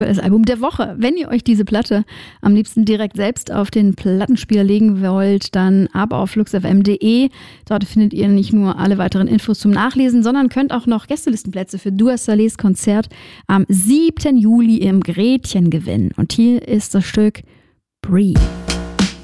Das Album der Woche. Wenn ihr euch diese Platte am liebsten direkt selbst auf den Plattenspieler legen wollt, dann ab auf fluxfm.de. Dort findet ihr nicht nur alle weiteren Infos zum Nachlesen, sondern könnt auch noch Gästelistenplätze für Dua Salehs Konzert am 7. Juli im Gretchen gewinnen. Und hier ist das Stück Breathe.